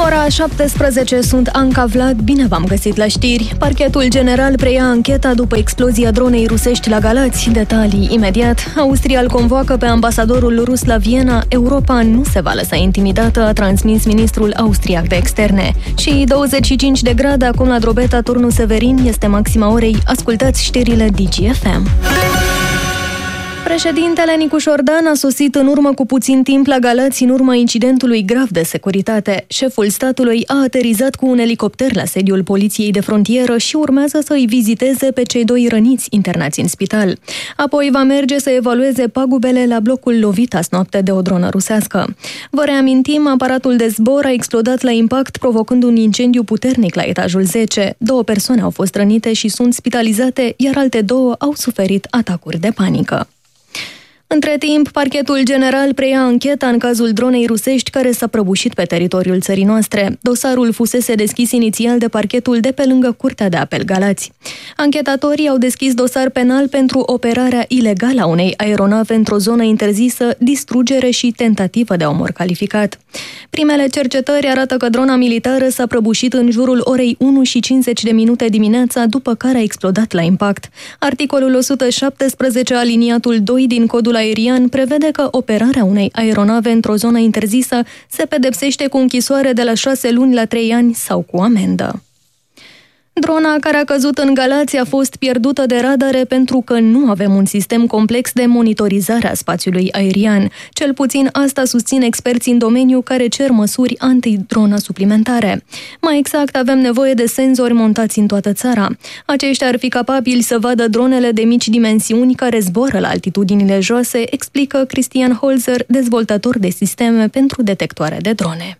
Ora 17 sunt Anca Vlad, bine v-am găsit la știri. Parchetul general preia ancheta după explozia dronei rusești la Galați. Detalii imediat. Austria îl convoacă pe ambasadorul rus la Viena. Europa nu se va lăsa intimidată, a transmis ministrul austriac de externe. Și 25 de grade acum la Drobeta, Turnul Severin, este maxima orei. Ascultați știrile DGFM. Președintele Nicu Șordan a sosit în urmă cu puțin timp la Galați în urma incidentului grav de securitate. Șeful statului a aterizat cu un elicopter la sediul Poliției de Frontieră și urmează să îi viziteze pe cei 2 răniți internați în spital. Apoi va merge să evalueze pagubele la blocul lovit azi noapte de o dronă rusească. Vă reamintim, aparatul de zbor a explodat la impact, provocând un incendiu puternic la etajul 10. 2 persoane au fost rănite și sunt spitalizate, iar alte 2 au suferit atacuri de panică. Între timp, parchetul general preia ancheta în cazul dronei rusești care s-a prăbușit pe teritoriul țării noastre. Dosarul fusese deschis inițial de parchetul de pe lângă Curtea de Apel Galați. Anchetatorii au deschis dosar penal pentru operarea ilegală a unei aeronave într-o zonă interzisă, distrugere și tentativă de omor calificat. Primele cercetări arată că drona militară s-a prăbușit în jurul orei 1:50 dimineața, după care a explodat la impact. Articolul 117 aliniatul 2 din codul aerian prevede că operarea unei aeronave într-o zonă interzisă se pedepsește cu închisoare de la 6 luni la 3 ani sau cu amendă. Drona care a căzut în Galați a fost pierdută de radare pentru că nu avem un sistem complex de monitorizare a spațiului aerian. Cel puțin asta susțin experții în domeniu, care cer măsuri antidronă suplimentare. Mai exact, avem nevoie de senzori montați în toată țara. Aceștia ar fi capabili să vadă dronele de mici dimensiuni care zboară la altitudinile joase, explică Christian Holzer, dezvoltator de sisteme pentru detectoare de drone.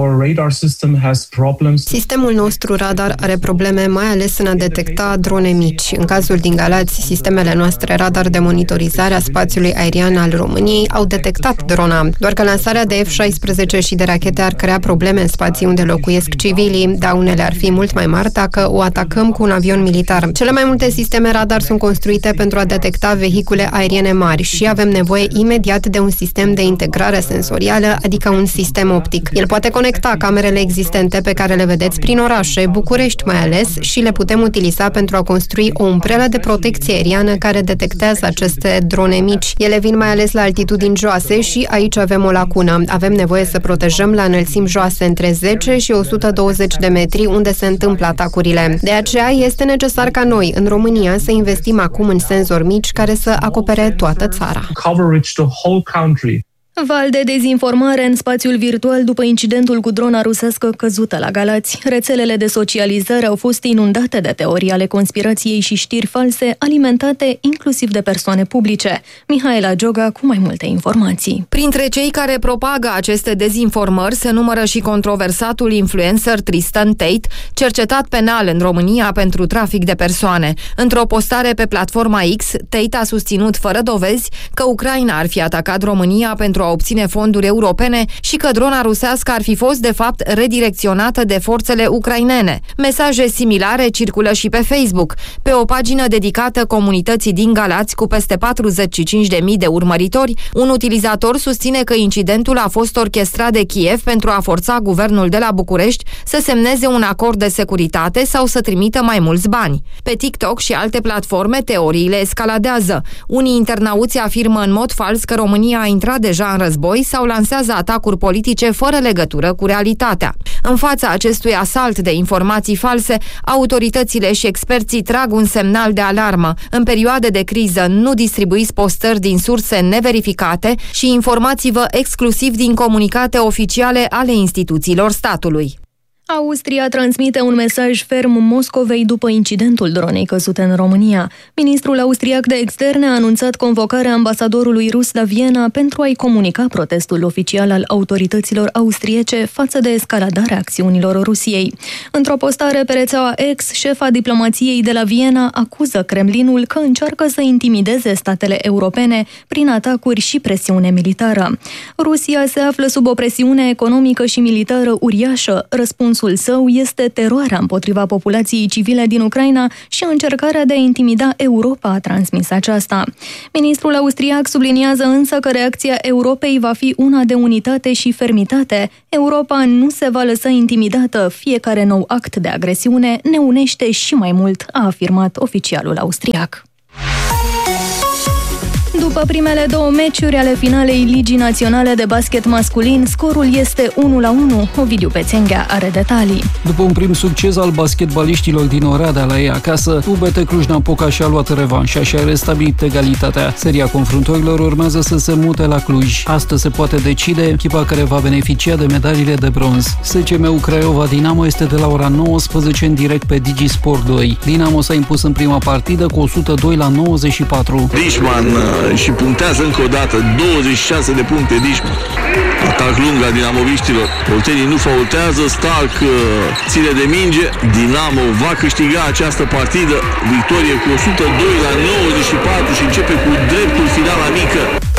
Sistemul nostru radar are probleme, mai ales în a detecta drone mici. În cazul din Galați, sistemele noastre radar de monitorizare a spațiului aerian al României au detectat drona. Doar că lansarea de F-16 și de rachete ar crea probleme în spații unde locuiesc civilii. Daunele ar fi mult mai mari dacă o atacăm cu un avion militar. Cele mai multe sisteme radar sunt construite pentru a detecta vehicule aeriene mari și avem nevoie imediat de un sistem de integrare sensorială, adică un sistem optic. El poate conecta camerele existente pe care le vedeți prin orașe, București mai ales, și le putem utiliza pentru a construi o umbrelă de protecție aeriană care detectează aceste drone mici. Ele vin mai ales la altitudini joase și aici avem o lacună. Avem nevoie să protejăm la înălțimi joase între 10 și 120 de metri unde se întâmplă atacurile. De aceea este necesar ca noi, în România, să investim acum în senzori mici care să acopere toată țara. Val de dezinformare în spațiul virtual după incidentul cu drona rusească căzută la Galați. Rețelele de socializare au fost inundate de teorii ale conspirației și știri false, alimentate inclusiv de persoane publice. Mihaela Gioga cu mai multe informații. Printre cei care propagă aceste dezinformări se numără și controversatul influencer Tristan Tate, cercetat penal în România pentru trafic de persoane. Într-o postare pe platforma X, Tate a susținut fără dovezi că Ucraina ar fi atacat România pentru a obține fonduri europene și că drona rusească ar fi fost de fapt redirecționată de forțele ucrainene. Mesaje similare circulă și pe Facebook. Pe o pagină dedicată comunității din Galați cu peste 45.000 de urmăritori, un utilizator susține că incidentul a fost orchestrat de Kiev pentru a forța guvernul de la București să semneze un acord de securitate sau să trimită mai mulți bani. Pe TikTok și alte platforme, teoriile escaladează. Unii internauți afirmă în mod fals că România a intrat deja în război sau lansează atacuri politice fără legătură cu realitatea. În fața acestui asalt de informații false, autoritățile și experții trag un semnal de alarmă. În perioade de criză, nu distribuiți postări din surse neverificate și informați-vă exclusiv din comunicate oficiale ale instituțiilor statului. Austria transmite un mesaj ferm Moscovei după incidentul dronei căzute în România. Ministrul austriac de externe a anunțat convocarea ambasadorului rus la Viena pentru a-i comunica protestul oficial al autorităților austriece față de escaladarea acțiunilor Rusiei. Într-o postare pe rețeaua X, șefa diplomației de la Viena acuză Kremlinul că încearcă să intimideze statele europene prin atacuri și presiune militară. Rusia se află sub o presiune economică și militară uriașă. Răspunsul discursul său este teroarea împotriva populației civile din Ucraina și încercarea de a intimida Europa, a transmis aceasta. Ministrul austriac subliniază însă că reacția Europei va fi una de unitate și fermitate. Europa nu se va lăsa intimidată. Fiecare nou act de agresiune ne unește și mai mult, a afirmat oficialul austriac. După primele 2 meciuri ale finalei Ligii Naționale de Basket Masculin, scorul este 1-1. Ovidiu Pețenghea are detalii. După un prim succes al basketbaliștilor din Oradea la ei acasă, UBT Cluj-Napoca și-a luat revanșa și a restabilit egalitatea. Seria confruntărilor urmează să se mute la Cluj. Astăzi se poate decide echipa care va beneficia de medaliile de bronz. SCM Craiova Dinamo este de la ora 19 în direct pe Digisport 2. Dinamo s-a impus în prima partidă cu 102-94. Dishman și punctează încă o dată 26 de puncte Dishman. Atac lung al dinamoviștilor. Oltenii nu faultează, Stark ține de minge. Dinamo va câștiga această partidă. Victorie cu 102-94 și începe cu dreptul final la mică.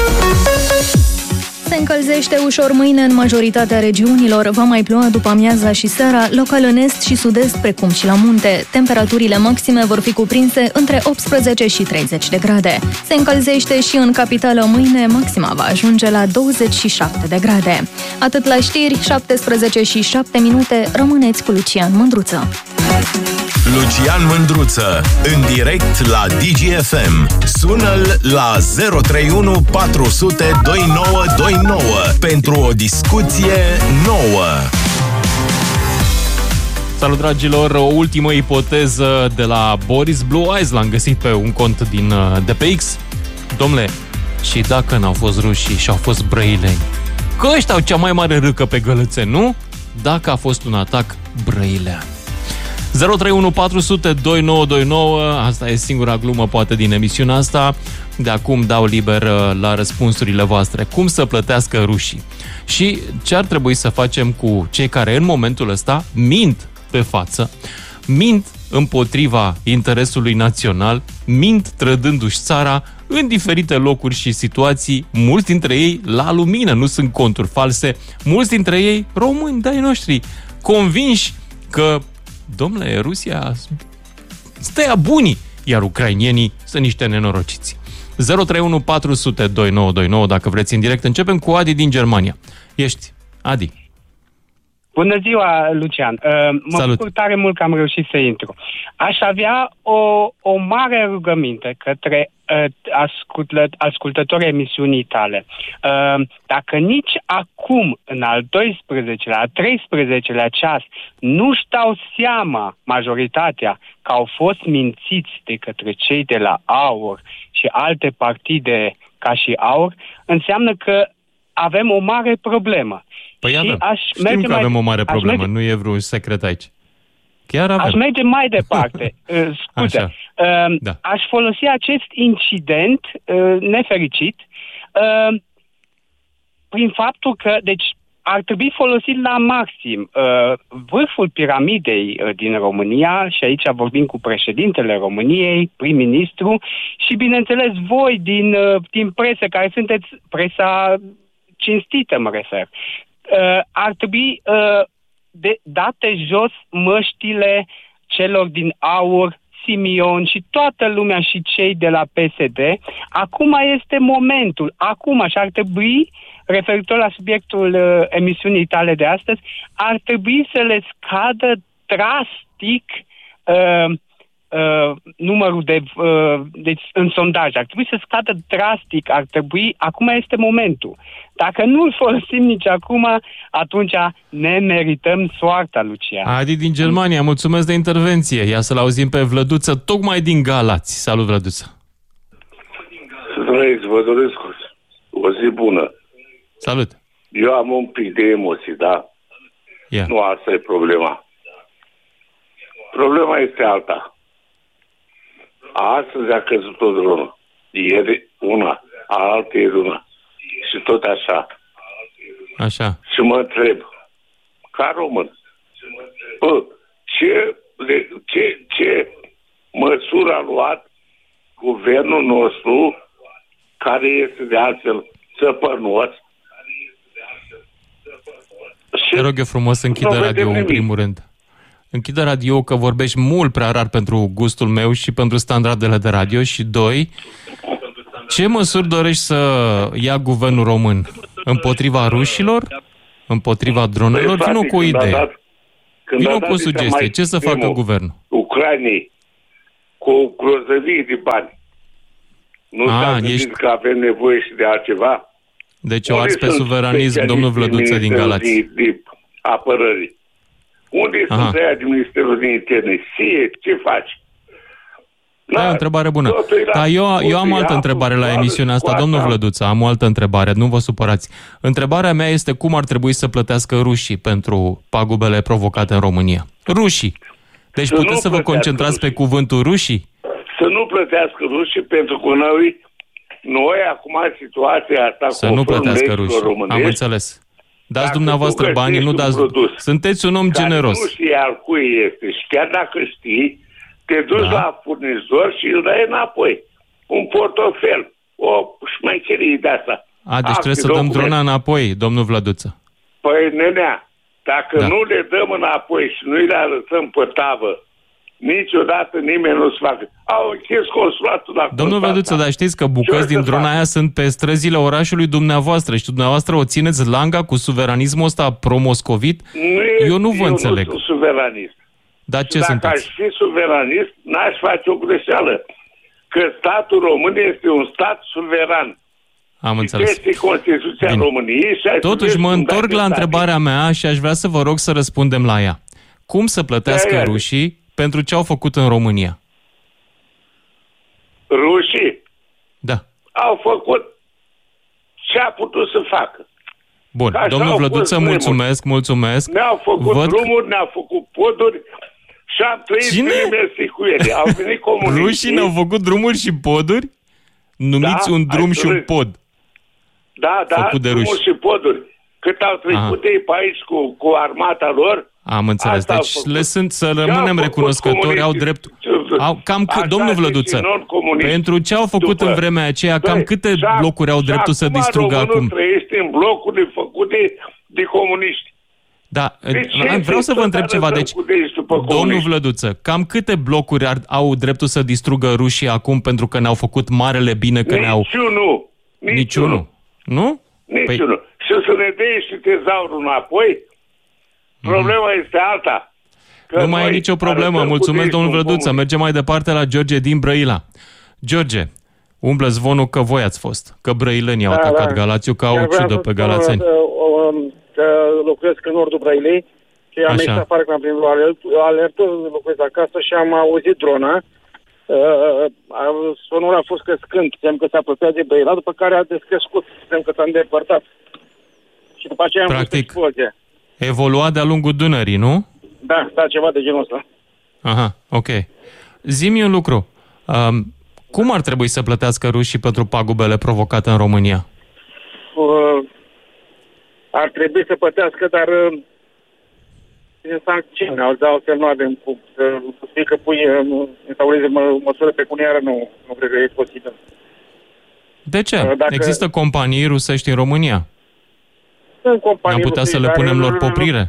Se încălzește ușor mâine în majoritatea regiunilor, va mai ploua după amiaza și seara, local în est și sud-est, precum și la munte. Temperaturile maxime vor fi cuprinse între 18 și 30 de grade. Se încălzește și în capitală mâine, maxima va ajunge la 27 de grade. Atât la știri, 17 și 7 minute, rămâneți cu Lucian Mândruță. Lucian Mândruță, în direct la DGFM. Sună-l la 031 400 2929 pentru o discuție nouă. Salut, dragilor! O ultimă ipoteză de la Boris Blue Eyes. L-am găsit pe un cont de pe X. Dom'le, și dacă n-au fost rușii și au fost brăileni? Că ăștia au cea mai mare râcă pe gălățe, nu? Dacă a fost un atac brăilean. 031 400 2929, asta e singura glumă poate din emisiunea asta. De acum dau liber la răspunsurile voastre. Cum să plătească rușii? Și ce ar trebui să facem cu cei care în momentul ăsta mint pe față, mint împotriva interesului național, mint trădându-și țara în diferite locuri și situații, mulți dintre ei la lumină, nu sunt conturi false, mulți dintre ei români de-ai noștri, convinși că domnule, Rusia stăia bunii, iar ucrainienii sunt niște nenorociți. 031 400 2929, dacă vreți în direct. Începem cu Adi din Germania. Ești Adi. Bună ziua, Lucian. Mă bucur tare mult că am reușit să intru. Aș avea o mare rugăminte către ascultătorii emisiunii tale. Dacă nici acum, în al 12-lea, al 13-lea ceas, nu-și dau seama majoritatea că au fost mințiți de către cei de la AUR și alte partide ca și AUR, înseamnă că avem o mare problemă. Păi avem. Știm că avem o mare problemă, nu e vreun secret aici. Chiar avem. Aș merge mai departe. Scuze. Da. Aș folosi acest incident nefericit prin faptul că, deci, ar trebui folosit la maxim vârful piramidei din România, și aici vorbim cu președintele României, prim-ministru, și, bineînțeles, voi din presă, care sunteți presa cinstită, mă refer. Ar trebui date jos măștile celor din AUR, Simion și toată lumea și cei de la PSD. Acum este momentul. Acum, și ar trebui, referitor la subiectul emisiunii tale de astăzi, ar trebui să le scadă drastic numărul deci în sondaj. Ar trebui să scadă drastic, acum este momentul. Dacă nu-l folosim nici acum, atunci ne merităm soarta, Lucian. Adi din Germania, mulțumesc de intervenție. Ia să-l auzim pe Vlăduță, tocmai din Galați. Salut, Vlăduță. Să trăiți, vă doresc o zi bună. Salut. Eu am un pic de emoții, da? Yeah. Nu asta e problema. Problema este alta. Astăzi a căzut o dronă. Ieri una, altăieri una. Și tot așa. Așa. Și mă întreb, ca român, ce măsură a luat guvernul nostru, care este de altfel țăpănos, și Te rog eu frumos, închide radio în primul rând. Închide radio că vorbești mult prea rar pentru gustul meu și pentru standardele de radio. Și doi, ce măsuri dorești să ia guvernul român? Împotriva rușilor? Împotriva dronelor? Vină cu o idee. Vină cu o sugestie. Ce să facă guvernul? Ucrainei cu grozăvii de bani. Nu s-a gândit că avem nevoie și de altceva? Deci o arți pe suveranism, domnul Vlăduță din Galați. De apărării. Unde sunt aia din Ministerul de Interne? Ce faci? Da, o întrebare bună. Dar eu am altă întrebare la emisiunea asta, domnul Vlăduță, am o altă întrebare, nu vă supărați. Întrebarea mea este cum ar trebui să plătească rușii pentru pagubele provocate în România. Rușii. Deci puteți să vă concentrați pe cuvântul rușii? Să nu plătească rușii pentru că noi acum situația asta să nu plătească rușii. Am înțeles. Dați dumneavoastră banii, nu dați... Sunteți un om generos. Nu știi al cui este și chiar dacă știi, te duci la furnizor și îl dai înapoi. Un portofel, o șmecherie de asta. Deci trebuie să dăm drona înapoi, domnul Vlăduță. Păi, nenea, dacă nu le dăm înapoi și nu le lăsăm pe tavă, niciodată nimeni nu-ți facă. Au închis consulatul la Domnul Vlăduță, dar știți că bucăți din drona aia sunt pe străzile orașului dumneavoastră și dumneavoastră o țineți langa cu suveranismul ăsta pro-moscovit? Eu nu vă înțeleg. Nu sunt suveranist. Dar ce dacă sunteți? aș fi suveranist, n-aș face o greșeală. Că statul român este un stat suveran. Am înțeles. Este Constituția României și totuși mă întorc la întrebarea mea și aș vrea să vă rog să răspundem la ea. Cum să plătească rușii pentru ce au făcut în România? Rușii? Da. Au făcut ce a putut să facă. Bun, domnul Vlăduță, mulțumesc. Ne-au făcut drumuri, ne-au făcut poduri și am trăit bine cu ele. Au venit comuniștii. Rușii ne-au făcut drumuri și poduri? Numiți un drum și un pod. Da, drumuri și poduri. Cât au trecut ei pe aici cu armata lor. Am înțeles. Deci să rămânem recunoscători, au drept. Domnul Vlăduță, pentru ce au făcut în vremea aceea, cam câte blocuri au dreptul să distrugă acum? Trăiește în blocurile făcute de comuniști. Da, vreau să vă întreb ceva. Deci, domnul Vlăduță, cam câte blocuri au dreptul să distrugă rușii acum pentru că ne-au făcut marele bine că ne-au... Niciunul. Nu? Niciunul. Și să ne dea și tezaurul înapoi, problema este alta. Nu mai e nicio problemă. Mulțumesc, domnul Vlăduță. Mergem mai departe la George din Brăila. George, umblă zvonul că voi ați fost, că brăilenii au atacat Galațiu, că au ucis-o pe galațeni. Că locuiesc în nordul Brăilei și am ieșit afară când am primit alertă, locuiesc acasă și am auzit drona. Sonul a fost crescând, semn că se apropiat de Brăila, după care a descrescut, semn că s-a îndepărtat. Și după aceea am văzut explozie. Evolua de-a lungul Dunării, nu? Da, ceva de genul ăsta. Aha, ok. Zi-mi un lucru. Cum ar trebui să plătească rușii pentru pagubele provocate în România? Ar trebui să plătească, dar prin sancțiuni. Altfel nu avem cum să spui că instaurezi măsură pecuniară, nu cred că e posibil. De ce? Există companii rusești în România? Am putea să le punem lor poprire?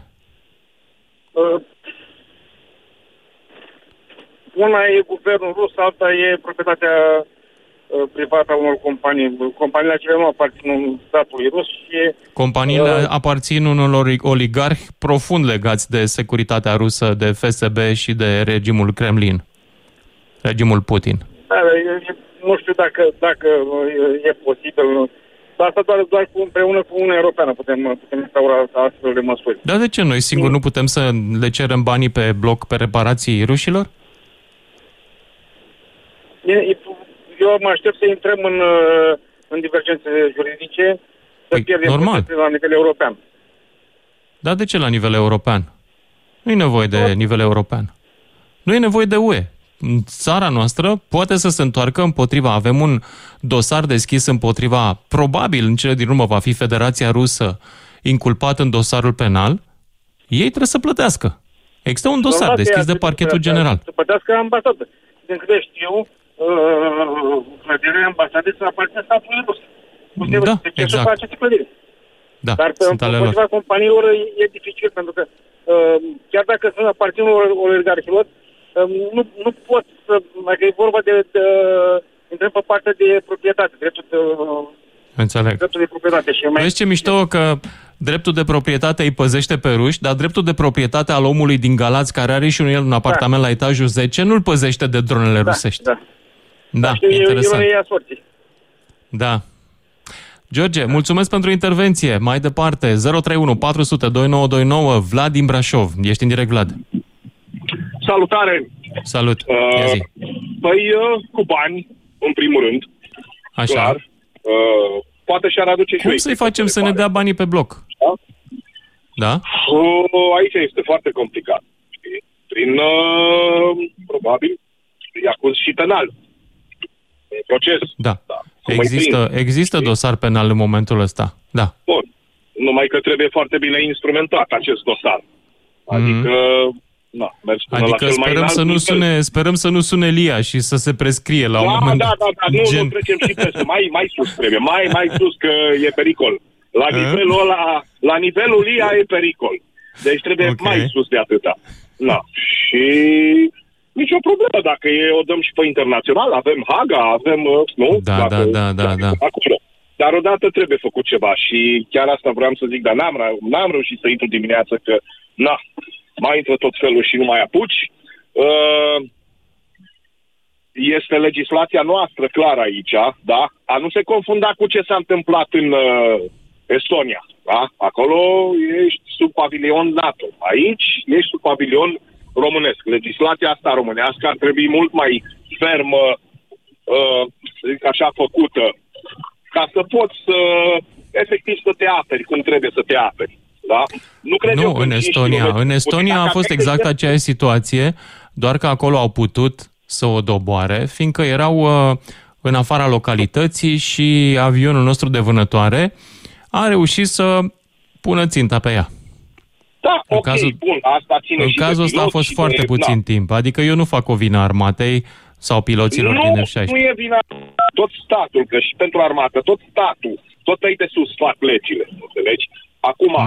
Una e guvernul rus, alta e proprietatea privată a unor companii. Companiile acelea nu aparțin statului rus și... Companiile aparțin unor oligarhi profund legați de securitatea rusă, de FSB și de regimul Kremlin, regimul Putin. Da, nu știu dacă e posibil. Asta doar împreună cu Uniunea Europeană putem instaura astfel de măsuri. Dar de ce noi singuri nu putem să le cerem banii pe bloc pe reparații rușilor? Eu mă aștept să intrăm în divergențe juridice, să pierdem la nivel european. Dar de ce la nivel european? Nu e nevoie de nivel european. Nu e nevoie de UE. Țara noastră poate să se întoarcă împotriva, avem un dosar deschis împotriva, probabil în cele din urmă va fi Federația Rusă inculpat în dosarul penal, ei trebuie să plătească. Există un dosar deschis de Parchetul General. Să plătească ambasadă. Din câte știu, clădirea ambasadei să aparține statului rus. Da, exact. Da, dar împotriva companiilor e dificil, pentru că chiar dacă sunt aparțin oligarhilor, nu pot să... Adică e vorba de intrăm pe partea de proprietate, dreptul de... Înțeleg. Dreptul de proprietate. Și vezi ce mișto că dreptul de proprietate îi păzește pe ruși, dar dreptul de proprietate al omului din Galați, care are și el un apartament la etajul 10, nu-l păzește de dronele rusești. Da, interesant. Da. George, mulțumesc pentru intervenție. Mai departe, 031 400 2929, Vlad din Brașov. Ești în direct, Vlad. Salutare! Salut! Cu bani, în primul rând. Așa. Clar. Poate și-ar aduce și cum să-i facem să ne dea banii pe bloc? Da? Aici este foarte complicat. Prin, probabil, acuz și penal. Proces. Da. Există dosar penal în momentul ăsta. Da. Bun. Numai că trebuie foarte bine instrumentat acest dosar. Adică... Adică sperăm să nu sune Lia și să se prescrie la un moment dat. Nu trecem și peste. Mai sus trebuie. Mai sus că e pericol. La nivelul Lia e pericol. Deci trebuie mai sus de atâta. Și nicio problemă. Dacă o dăm și pe internațional, avem Haga, avem... Nu? Da. Acolo. Dar odată trebuie făcut ceva și chiar asta vreau să zic, dar n-am reușit să intru dimineață că mai intră tot felul și nu mai apuci. Este legislația noastră clară aici, da? A nu se confunda cu ce s-a întâmplat în Estonia, da? Acolo ești sub pavilion NATO. Aici ești sub pavilion românesc. Legislația asta românească ar trebui mult mai fermă, să zic așa, făcută, ca să poți efectiv să te aperi când trebuie să te aperi. Da? În Estonia a fost exact aceeași situație, doar că acolo au putut să o doboare, fiindcă erau în afara localității și avionul nostru de vânătoare a reușit să pună ținta pe ea. Da, bun, asta ține în cazul ăsta a fost foarte puțin timp, adică eu nu fac o vină armatei sau piloților din F-16. Nu e vina tot statul, că și pentru armată, tot statul, tot pe de sus fac legile, înțelegi? Acum,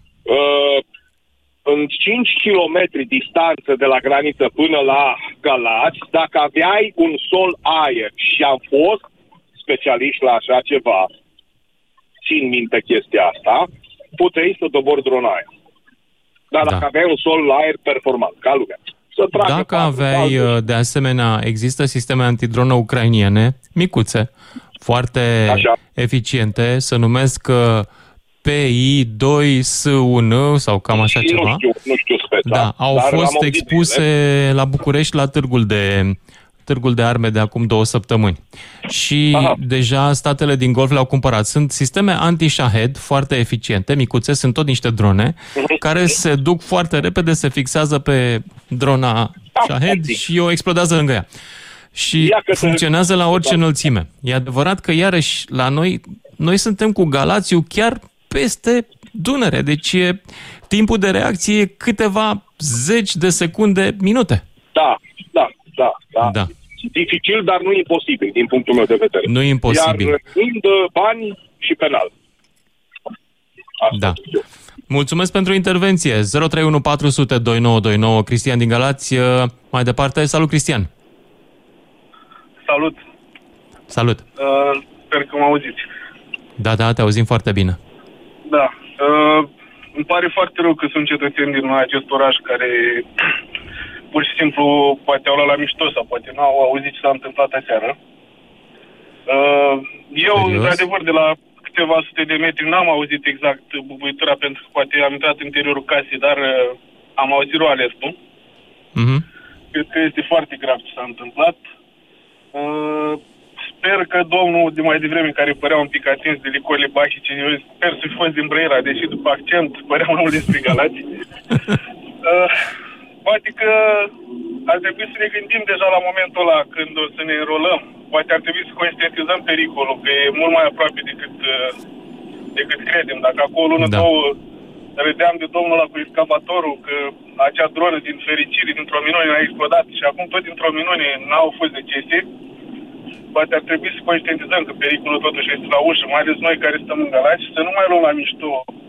în 5 km distanță de la graniță până la Galați, dacă aveai un sol-aer și am fost specialiști la așa ceva, țin minte chestia asta, puteai să dobori drona aia. Dar dacă aveai un sol-aer performant, ca lumea. Dacă aveai, de asemenea, există sisteme antidronă ucrainiene, micuțe, foarte eficiente, se numesc PI2S1 sau cam așa ceva. Nu știu special. Da, au fost expuse la București la târgul de arme de acum 2 săptămâni. Și deja statele din Golf le-au cumpărat. Sunt sisteme anti-Shahed foarte eficiente, micuțe, sunt tot niște drone, care se duc foarte repede, se fixează pe drona Shahed și o explodează lângă ea. Și funcționează la orice înălțime. E adevărat că, iarăși, la noi suntem cu Galațiu chiar peste Dunăre, deci timpul de reacție e câteva zeci de secunde, minute. Da. Dificil, dar nu imposibil, din punctul meu de vedere. Nu imposibil. Iar bani și penal. Da. Mulțumesc pentru intervenție. 031 400 2929. Cristian din Galați. Mai departe. Salut, Cristian. Salut. Sper că mă auziți. Da, te auzim foarte bine. Da. Îmi pare foarte rău că sunt cetățeni din acest oraș care pur și simplu poate au luat la mișto sau poate nu au auzit ce s-a întâmplat aseară. Eu, într-adevăr, de la câteva sute de metri n-am auzit exact bubuitura, pentru că poate am intrat în interiorul casei, dar am auzit alertul. Cred că este foarte grav ce s-a întâmplat. Sper că domnul de mai devreme, care părea un pic atins de licorile bahice, eu sper să fi fost din Brăila, deși după accent părea mai mult despre Galați. Poate că ar trebui să ne gândim deja la momentul ăla, când o să ne înrolăm. Poate ar trebui să conștientizăm pericolul, că e mult mai aproape decât credem. Dacă acolo două râdeam de domnul ăla cu excavatorul, că acea dronă din fericire, dintr-o minune a explodat și acum tot dintr-o minune n-au fost decese, poate ar trebui să conștientizăm că pericolul totuși este la ușă, mai ales noi care stăm în Galați, să nu mai luăm la mișto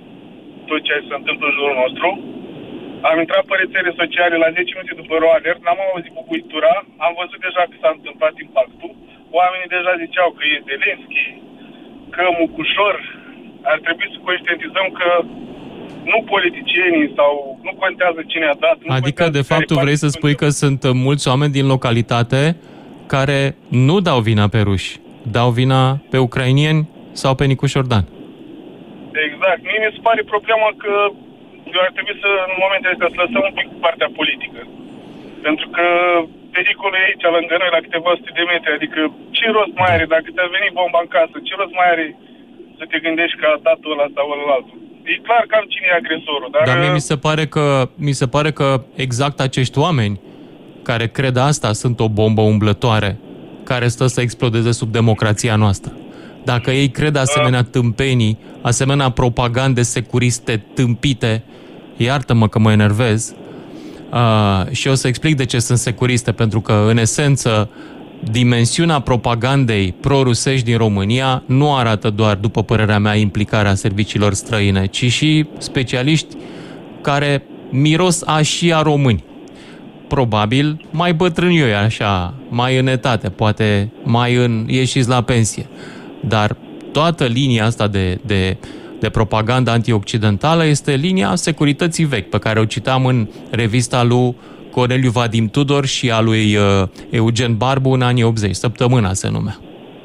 tot ceea ce se întâmplă în jurul nostru. Am intrat pe rețele sociale la 10 minute după Roaler, n-am auzit bubuitura, am văzut deja că s-a întâmplat impactul. Oamenii deja ziceau că e Zelenski, că Mucușor. Ar trebui să conștientizăm că nu politicienii sau nu contează cine a dat. Adică, de fapt, tu vrei să spui că sunt mulți oameni din localitate care nu dau vina pe ruși, dau vina pe ucrainieni sau pe Nicu Șordan. Exact. Mie mi se pare problema că ar trebui să, în momentele astea, să lăsăm un pic partea politică. Pentru că pericolul e aici, lângă noi, la câteva sute de metri. Adică, ce rost mai are, dacă ți-a venit bomba în casă, ce rost mai are să te gândești că a dat-o ăla sau ălaltul? E clar cam cine e agresorul, dar... Dar mie mi se pare că exact acești oameni care cred asta sunt o bombă umblătoare care stă să explodeze sub democrația noastră. Dacă ei cred asemenea tâmpenii, asemenea propagande securiste tâmpite, iartă-mă că mă enervez, și o să explic de ce sunt securiste, pentru că, în esență, dimensiunea propagandei pro-rusești din România nu arată doar, după părerea mea, implicarea serviciilor străine, ci și specialiști care miros și a români. Probabil mai bătrâni eu, așa, mai în etate, poate mai ieșiți la pensie. Dar toată linia asta de propagandă antioccidentală este linia securității vechi, pe care o citam în revista lui Corneliu Vadim Tudor și a lui Eugen Barbu în anii 80. Săptămâna se numea.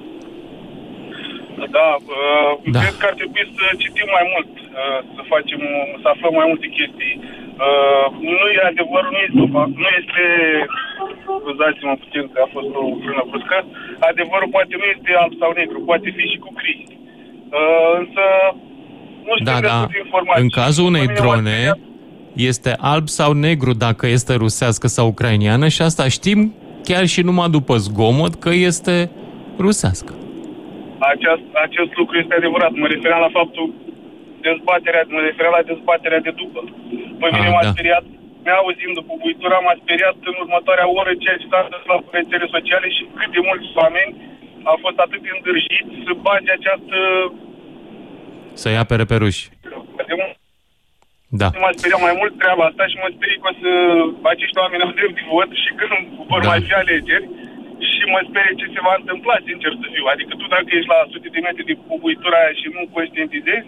Da. Cred că ar trebui să citim mai mult, să aflăm mai multe chestii. Nu e adevărul, nu este, scuzați-mă puțin că a fost o frână bruscă, adevărul poate nu este alb sau negru, poate fi și cu gri. Însă nu știu de informații. În cazul unei drone este alb sau negru dacă este rusească sau ucrainiană și asta știm chiar și numai după zgomot că este rusească. Acest lucru este adevărat. Mă refeream la faptul dezbaterea de după. Pe mine m-a speriat, auzind după buitura, m-a speriat în următoarea oră ceea ce s-a întâmplat pe rețele sociale și cât de mulți oameni au fost atât de îndrăjiți să bage această... Să-i apere pe ruși. Da. M-a speriat mai mult treaba asta și mă sperie că acești oameni au drept de vot și când vor mai fi alegeri și mă sperie ce se va întâmpla, sincer să fiu. Adică tu dacă ești la sute de metri de buitura aia și nu conștientizezi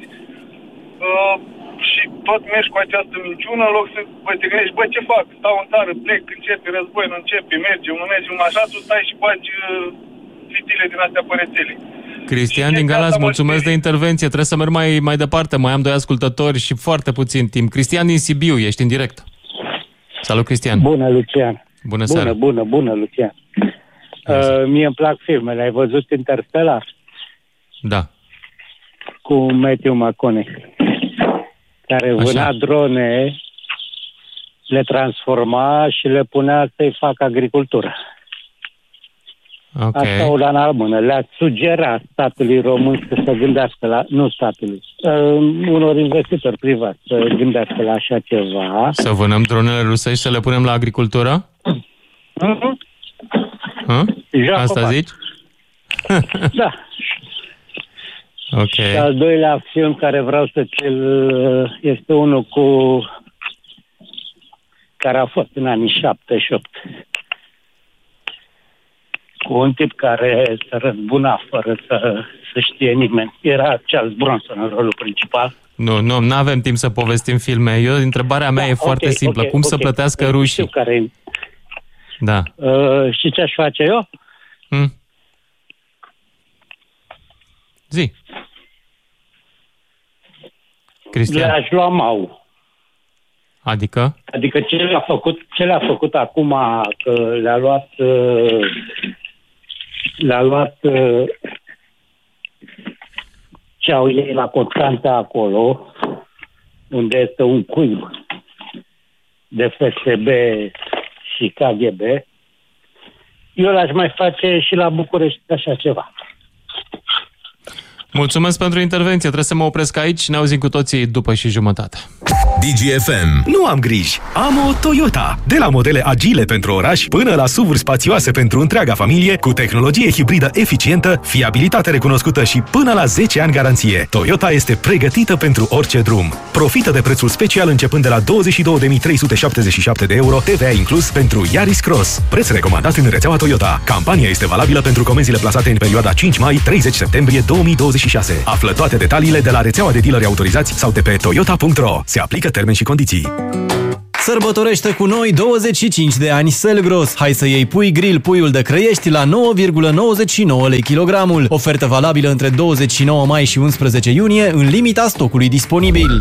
și tot mergi cu această minciună, în loc să te gândești, ce fac? Stau în țară, plec, începe război, nu începe, mergem, nu mergem, așa, tu stai și bagi fitile din astea pe rețele. Cristian din Galați, mulțumesc de intervenție. Trebuie să merg mai departe. Mai am 2 ascultători și foarte puțin timp. Cristian din Sibiu, ești în direct. Salut, Cristian. Bună, Lucian. Bună seara. Bună, Lucian. Mie îmi plac filmele. Ai văzut Interstellar? Da. Cu Matthew McConaughey, care vâna drone, le transforma și le punea să-i facă agricultură. Okay. Asta o la albună. Le-a sugerat statului român să se gândească nu statului, unor investitori privați să gândească la așa ceva. Să vânăm dronele rusești să le punem la agricultură? Asta zici? Da. Ok. Și al doilea film care vreau să ți-l... este unul care a fost în anii 78. Cu un tip care se răzbuna fără să știe nimeni. Era Charles Bronson în rolul principal. Nu avem timp să povestim filme. Întrebarea mea e foarte simplă. Cum să plătească rușii? Da. Și ce aș face eu? Zi. Cristian. Le-aș lua mau. Adică ce le-a făcut acum, că le-a luat ce au ei la Constanța acolo, unde este un cuib de FSB și KGB, eu l-aș mai face și la București așa ceva. Mulțumesc pentru intervenție. Trebuie să mă opresc aici. Ne auzim cu toții după și jumătate. DGFM. Nu am griji. Am o Toyota. De la modele agile pentru oraș până la SUV-uri spațioase pentru întreaga familie, cu tehnologie hibridă eficientă, fiabilitate recunoscută și până la 10 ani garanție. Toyota este pregătită pentru orice drum. Profită de prețul special începând de la 22.377 de euro, TVA inclus, pentru Yaris Cross. Preț recomandat în rețeaua Toyota. Campania este valabilă pentru comenzile plasate în perioada 5 mai-30 septembrie 2026. Află toate detaliile de la rețeaua de dealeri autorizați sau de pe toyota.ro. Se aplică termeni și condiții. Sărbătorește cu noi 25 de ani Selgros. Hai să iei pui grill puiul de Crăiești la 9,99 lei kilogramul. Ofertă valabilă între 29 mai și 11 iunie în limita stocului disponibil.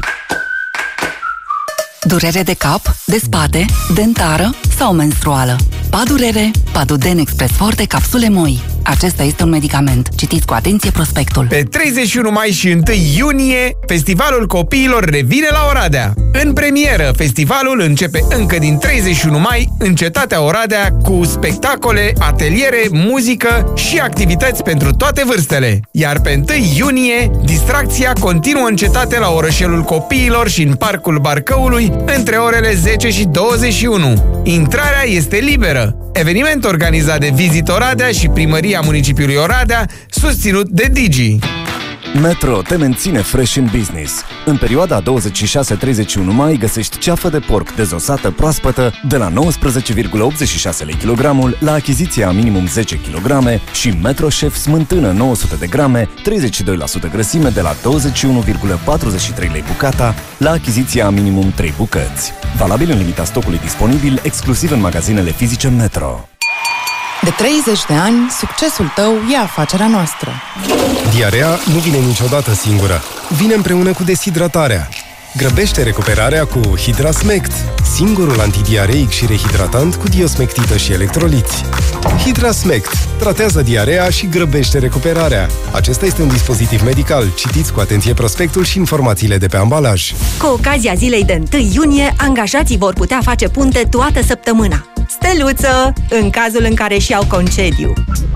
Durere de cap, de spate, dentară sau menstruală. Padurere, Paduden Express Forte capsule moi. Acesta este un medicament. Citiți cu atenție prospectul. Pe 31 mai și 1 iunie, Festivalul Copiilor revine la Oradea. În premieră, festivalul începe încă din 31 mai în cetatea Oradea cu spectacole, ateliere, muzică și activități pentru toate vârstele. Iar pe 1 iunie, distracția continuă în cetate la Orășelul Copiilor și în Parcul Barcăului între orele 10 și 21. Intrarea este liberă. Eveniment organizat de Visit Oradea și Primăria Municipiului Oradea, susținut de Digi. Metro te menține fresh in business. În perioada 26-31 mai găsești ceafă de porc dezosată proaspătă de la 19,86 lei kilogramul la achiziția a minimum 10 kg și Metro Chef smântână 900 de grame, 32% grăsime de la 21,43 lei bucata la achiziția a minimum 3 bucăți. Valabil în limita stocului disponibil, exclusiv în magazinele fizice Metro. De 30 de ani, succesul tău e afacerea noastră. Diarea nu vine niciodată singură. Vine împreună cu deshidratarea. Grăbește recuperarea cu Hidrasmect, singurul antidiareic și rehidratant cu diosmectită și electroliți. Hidrasmect tratează diarea și grăbește recuperarea. Acesta este un dispozitiv medical. Citiți cu atenție prospectul și informațiile de pe ambalaj. Cu ocazia zilei de 1 iunie, angajații vor putea face punte toată săptămâna. Steluță, în cazul în care și-au concediu.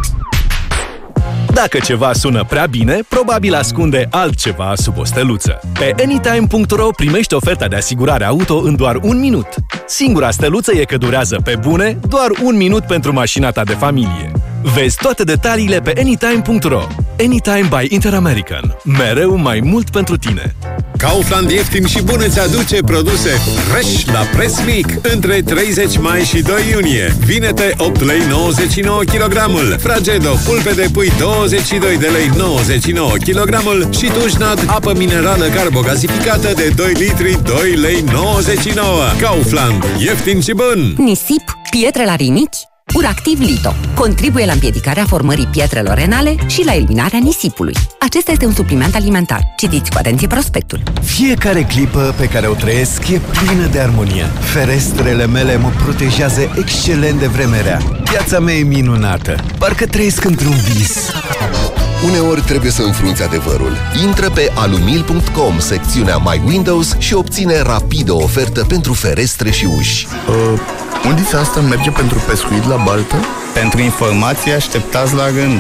Dacă ceva sună prea bine, probabil ascunde altceva sub o steluță. Pe anytime.ro primești oferta de asigurare auto în doar 1 minut. Singura steluță e că durează pe bune doar 1 minut pentru mașina ta de familie. Vezi toate detaliile pe anytime.ro. Anytime by Interamerican. Mereu mai mult pentru tine. Kaufland ieftin și bun îți aduce produse fresh la preț mic între 30 mai și 2 iunie. Vinete 8 lei 99 kg, Fragedo pulpe de pui 22 de lei 99 kg și Tușnad apă minerală carbogazificată de 2 litri 2 lei 99. Kaufland, ieftin și bun. Nisip, pietre la rinichi, Uractiv Lito contribuie la împiedicarea formării pietrelor renale și la eliminarea nisipului. Acesta este un supliment alimentar. Citiți cu atenție prospectul. Fiecare clipă pe care o trăiesc e plină de armonie. Ferestrele mele mă protejează excelent de vreme rea. Viața mea e minunată. Parcă trăiesc într-un vis. Uneori trebuie să înfrunți adevărul. Intră pe alumil.com, secțiunea My Windows și obține rapid o ofertă pentru ferestre și uși. Undița asta merge pentru pescuit la baltă? Pentru informații așteptați la rând.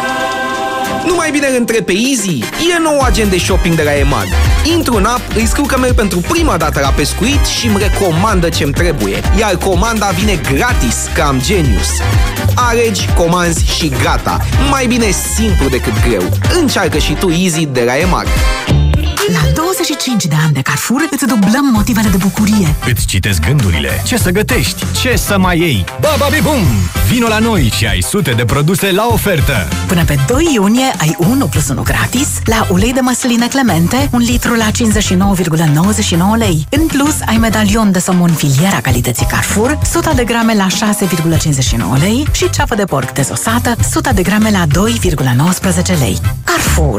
Nu mai bine între pe Easy, e nou agent de shopping de la EMAG. Intru în app, îi scriu că merg pentru prima dată la pescuit și îmi recomandă ce-mi trebuie. Iar comanda vine gratis, că am genius. Alegi, comanzi și gata. Mai bine simplu decât greu. Încearcă și tu Easy de la EMAG. La 25 de ani de Carrefour îți dublăm motivele de bucurie. Îți citesc gândurile. Ce să gătești? Ce să mai iei? Bababi-bum! Vino la noi și ai sute de produse la ofertă. Până pe 2 iunie ai 1 plus 1 gratis la ulei de măsline Clemente, 1 litru la 59,99 lei. În plus, ai medalion de somon filiera calității Carrefour, 100 de grame la 6,59 lei și ceafă de porc dezosată, 100 de grame la 2,19 lei. Carrefour.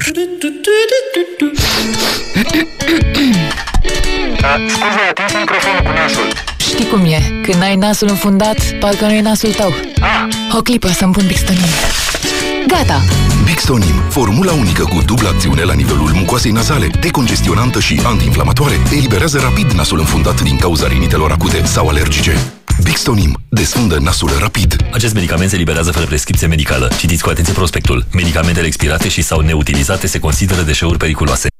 Scuze, atins microfonul cu nasul. Știi cum e? Când ai nasul înfundat, parcă nu e nasul tău. O clipă să-mi pun Bixtonin. Gata! Bixtonin, formula unică cu dublă acțiune la nivelul mucoasei nazale, decongestionantă și antiinflamatoare, eliberează rapid nasul înfundat din cauza rinitelor acute sau alergice. Bixtonim. Desfundă nasul rapid. Acest medicament se eliberează fără prescripție medicală. Citiți cu atenție prospectul. Medicamentele expirate și sau neutilizate se consideră deșeuri periculoase.